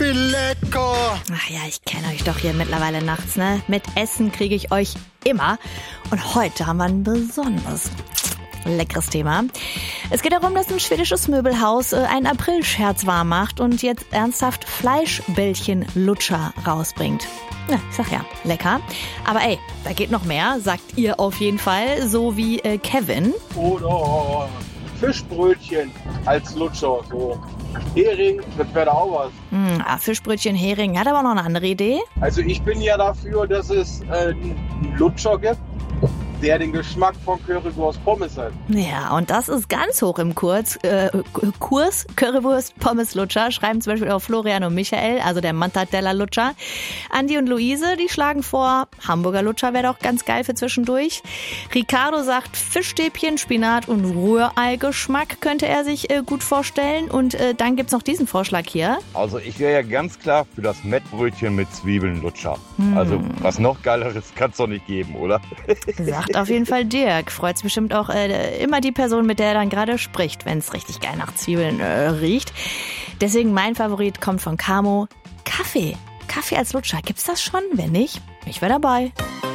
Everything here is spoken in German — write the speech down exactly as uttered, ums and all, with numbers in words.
wie lecker. Ach ja, ich kenne euch doch hier mittlerweile nachts, ne? Mit Essen kriege ich euch immer. Und heute haben wir ein besonders leckeres Thema. Es geht darum, dass ein schwedisches Möbelhaus äh, einen Aprilscherz wahr macht und jetzt ernsthaft Fleischbällchen-Lutscher rausbringt. Ja, ich sag ja, lecker. Aber ey, da geht noch mehr, sagt ihr auf jeden Fall, so wie äh, Kevin. Oder Fischbrötchen als Lutscher, so Hering, das wäre auch was. Hm, ah, Fischbrötchen, Hering, hat aber noch eine andere Idee. Also ich bin ja dafür, dass es äh, einen Lutscher gibt, der den Geschmack von Currywurst Pommes hat. Ja, und das ist ganz hoch im Kurs. Äh, Kurs Currywurst Pommes Lutscher schreiben zum Beispiel auch Florian und Michael, also der Mantadella Lutscher. Andi und Luise, die schlagen vor, Hamburger Lutscher wäre doch ganz geil für zwischendurch. Ricardo sagt, Fischstäbchen, Spinat und Rührei-Geschmack könnte er sich äh, gut vorstellen. Und äh, dann gibt's noch diesen Vorschlag hier. Also ich wäre ja ganz klar für das Mettbrötchen mit Zwiebeln-Lutscher. Hm. Also was noch Geileres kann es doch nicht geben, oder? Sagt auf jeden Fall Dirk. Freut's bestimmt auch äh, immer die Person, mit der er dann gerade spricht, wenn es richtig geil nach Zwiebeln äh, riecht. Deswegen mein Favorit kommt von Camo. Kaffee. Kaffee als Lutscher. Gibt's das schon? Wenn nicht, ich wäre dabei.